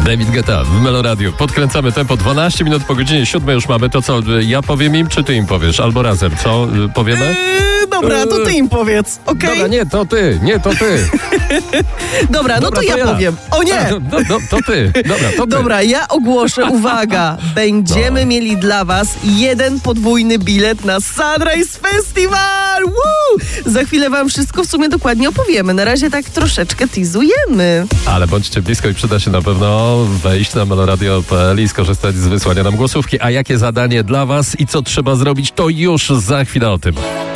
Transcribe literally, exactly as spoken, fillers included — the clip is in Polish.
David Guetta w Meloradiu. Podkręcamy tempo. dwanaście minut po godzinie siódmej już mamy. To co, ja powiem im, czy ty im powiesz? Albo razem, co? Powiemy? Eee, dobra, to ty im powiedz, okej? Dobra, nie, to ty, nie, to ty. Dobra, no Dobra, to, to ja, ja powiem. O nie! No, no, no, to ty. Dobra, to ty. Dobra, ja ogłoszę, uwaga, będziemy No. mieli dla was jeden podwójny bilet na Sunrise Festival! Woo! Za chwilę wam wszystko w sumie dokładnie opowiemy. Na razie tak troszeczkę teasujemy. Ale bądźcie blisko i przyda się na pewno wejść na meloradio kropka p l i skorzystać z wysłania nam głosówki. A jakie zadanie dla was i co trzeba zrobić, to już za chwilę o tym.